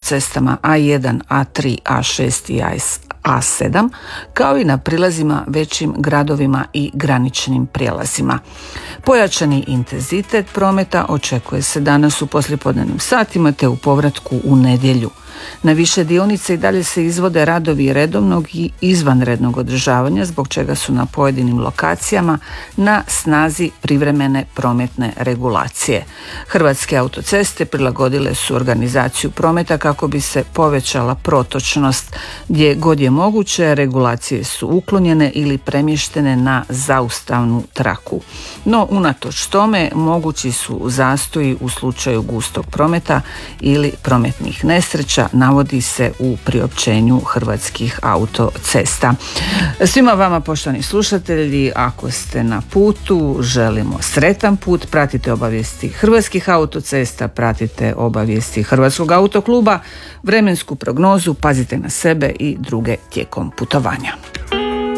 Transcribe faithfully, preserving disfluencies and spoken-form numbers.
autocestama A jedan, A tri, A šest i A sedam, kao i na prilazima većim gradovima i graničnim prijelazima. Pojačani intenzitet prometa očekuje se danas u poslijepodnevnim satima te u povratku u nedjelju. Na više dionica i dalje se izvode radovi redovnog i izvanrednog održavanja, zbog čega su na pojedinim lokacijama na snazi privremene prometne regulacije. Hrvatske autoceste prilagodile su organizaciju prometa kako bi se povećala protočnost. Gdje god je moguće, regulacije su uklonjene ili premještene na zaustavnu traku. No, unatoč tome, mogući su zastoji u slučaju gustog prometa ili prometnih nesreća, navodi se u priopćenju Hrvatskih autocesta. Svima vama, poštovani slušatelji, ako ste na putu, želimo sretan put, pratite obavijesti Hrvatskih autocesta, pratite obavijesti Hrvatskog autokluba, vremensku prognozu, pazite na sebe i druge tijekom putovanja.